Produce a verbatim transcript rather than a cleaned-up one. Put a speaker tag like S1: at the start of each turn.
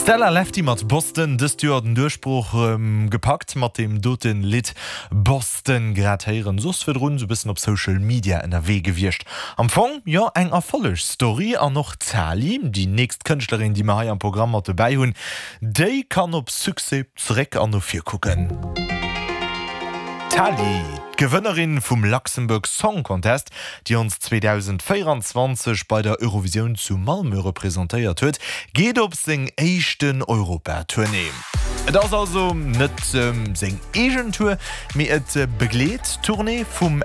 S1: Stella Lefty mat Boston dës Jahr den Durchspruch ähm, gepackt mat dem doten Lit Boston gratieren sos fir run so bisssen op Social Media en der W gewircht. Am Fong ja eng erfollech Story an noch Zalim, die nächst Künstlerin, die ma am Programm hat dabei hunn, déi kann op Suse zreck an no vier gucken. Tali, Gewinnerin vom Luxemburg Song Contest, die uns zwanzig vierundzwanzig bei der Eurovision zu Malmö repräsentiert wird, geht op sing echten Europa-Tournee. Das also net ähm, sing Asian Tour, mir et äh, Begleet-Tournee vom